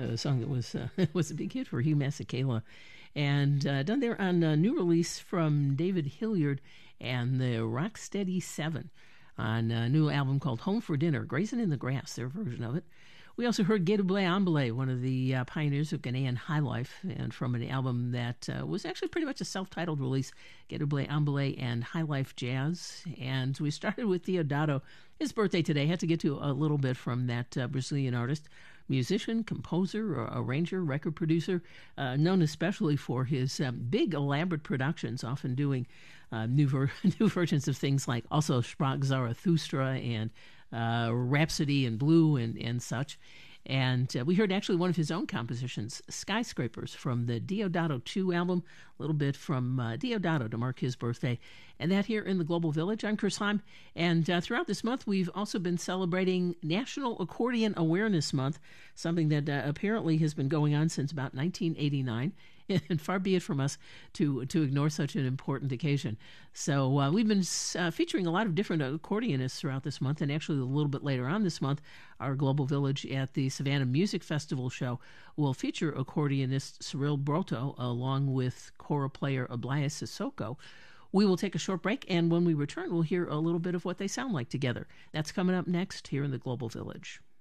a song that was was a big hit for Hugh Masekela, and done there on a new release from David Hilliard and the Rocksteady Seven on a new album called Home for Dinner, Grazing in the Grass, their version of it. We also heard Gedouble Ambale, one of the pioneers of Ghanaian high life, and from an album that was actually pretty much a self-titled release, Gedouble Ambale and High Life Jazz. And we started with Deodato. His birthday today. Had to get to a little bit from that Brazilian artist, musician, composer, arranger, record producer, known especially for his big, elaborate productions, often doing new versions of things like also Sprach Zarathustra and Rhapsody in Blue and such. And we heard actually one of his own compositions, Skyscrapers, from the Deodato 2 album, a little bit from Deodato to mark his birthday. And that here in the Global Village. I'm Chris Heim. And throughout this month, we've also been celebrating National Accordion Awareness Month, something that apparently has been going on since about 1989. And far be it from us to ignore such an important occasion. So we've been featuring a lot of different accordionists throughout this month, and actually a little bit later on this month, our Global Village at the Savannah Music Festival show will feature accordionist Cyril Broto along with kora player Ablaya Sissoko. We will take a short break, and when we return, we'll hear a little bit of what they sound like together. That's coming up next here in the Global Village.